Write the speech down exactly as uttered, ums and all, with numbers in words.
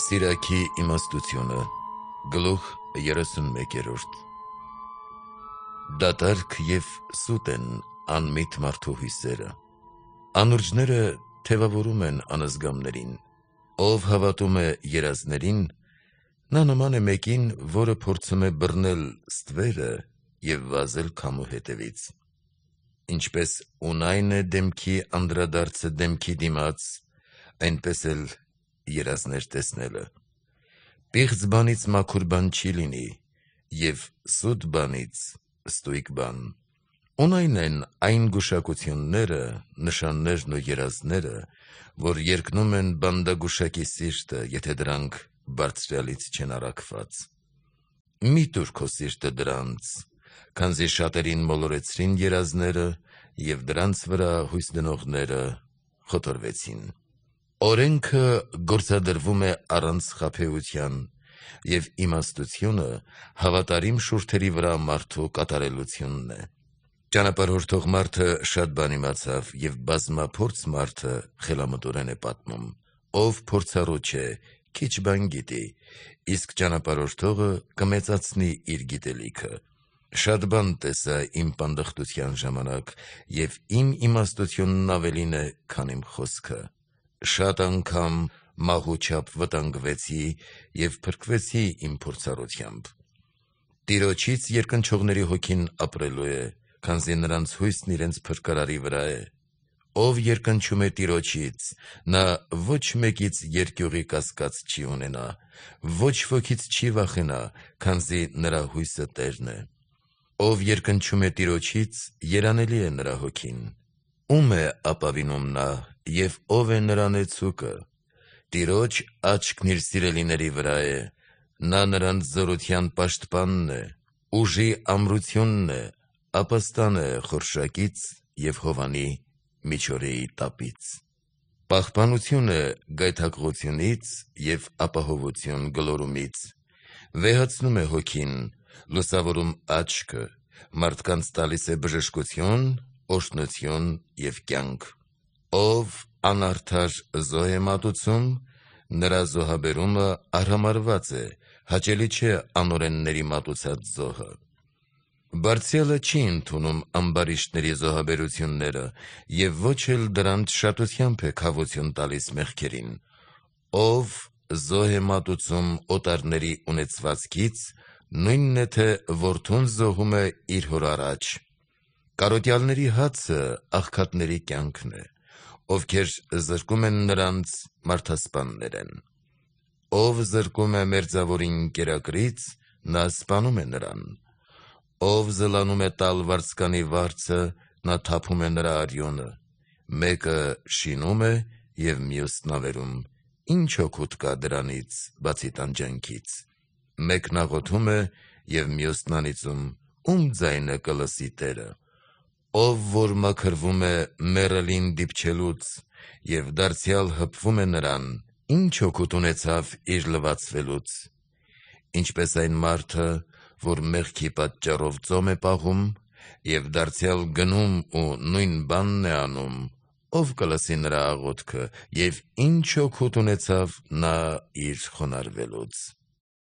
Սիրակի իմաստությունը գլուխ երեսունմեկերորդ Դատարկ և սուտ են անմիտ մարդու հույսերը Անուրջները թևավորում են անզգամներին Ով հավատում է երազներին Նա նման է մեկին, որը փորձում է բռնել ստվերը և վազել քամու հետևից Ինչպես ունայն է դեմքի անդրադարձը դեմքի դիմաց Այնպես էլ երազներ տեսնելը Պիղծ բանից մաքուր բան չի լինի և սուտ բանից ստույգ բան Ունայն են այն գուշակությունները, նշաններն ու երազները, որ երկնում են բանդագուշակի սիրտը, եթե դրանք բարձրյալից չեն առաքված Մի տուր քո սիրտը դրանց, քանզի շատերին մոլորեցրին երազները և դրանց վրա հույս դնողները խոթորվեցին Օրենքը գործադրվում է առանց խաբեության և իմաստությունը հավատարիմ շուրթերի վրա մարդու կատարելությունն է Ճանապարհորդող մարդը շատ բան իմացավ և բազմափորձ մարդը խելամտորեն է պատմում Ով փորձառու չէ, քիչ բան գիտի, իսկ ճանապարհորդողը կմեծացնի իր գիտելիքը Շատ բան տեսա իմ պանդխտության ժամանակ և իմ իմաստությունն ավելին է, քան իմ խոսքը Շատ անգամ մահու չափ վտանգվեցի և փրկվեցի իմ փորձառությամբ Տիրոջից երկնչողների հոգին ապրելու է, քանզի նրանց հույսն իրենց փրկարարի վրա է Ով երկնչում է Տիրոջից, նա ոչ մեկից երկյուղի կասկած չի ունենա, ոչ ոքից չի վախենա, քանզի նրա հույսը Տերն է Ով երկնչում է Տիրոջից, երանելի է նրա հոգին Ո՞ւմ է ապավինում նա և ո՞վ է նրա նեցուկը Տիրոջ աչքն իր սիրելիների վրա է, նա նրանց զորության պաշտպանն է, ուժի ամրությունն է, ապաստան է խորշակից և հովանի միջօրեի տապից Պահպանություն է գայթակղությունից և ապահովություն գլորումից Վեհացնում է հոգին, լուսավորում աչքը, մարդկանց տալիս է բժշկություն, օրհնություն և կյանք Ով անարդար զոհ է մատուցում, նրա զոհաբերումը արհամարհված է, հաճելի չէ անօրենների մատուցած զոհը Բարձյալը չի ընդունում ամբարիշտների զոհաբերությունները և ոչ էլ դրանց շատությամբ է քավություն տալիս մեղքերին Ով զոհ է մատուցում օտարների ունեցվածքից, նույնն է թե որդուն զոհում է իր հոր առաջ Կարոտյալների հացը աղքատների կյանքն է, ովքեր զրկում են նրանց, մարդասպաններ են Ով զրկում է մերձավորին կերակրից, նա սպանում է նրան Ով զլանում է տալ վարձկանի վարձը, նա թափում է նրա արյունը Մեկը շինում է և մյուսն ավերում, ինչ օգուտ կա դրանից, բացի տանջանքից Մեկն աղոթում է և մյուսն անիծում, ո՞ւմ ձայնը կլսի Տերը Ով որ մաքրվում է մեռելին դիպչելուց և դարձյալ հպվում է նրան, ինչ օգուտ ունեցավ իր լվացվելուց Ինչպես այն մարդը, որ մեղքի պատճառով ծոմ է պահում և դարձյալ գնում ու նույն բանն է անում, ո՞վ կլսի նրա աղոթքը և ինչ օգուտ ունեցավ նա իր խոնարհվելուց